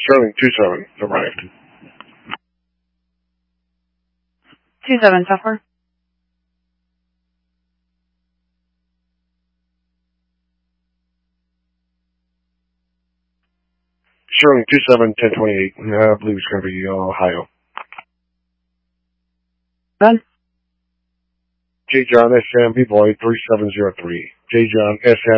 Sterling 27 arrived. 27 software. Sterling 27 1028. I believe it's going to be Ohio. Done. J. John SM Boy 3703. J. John SM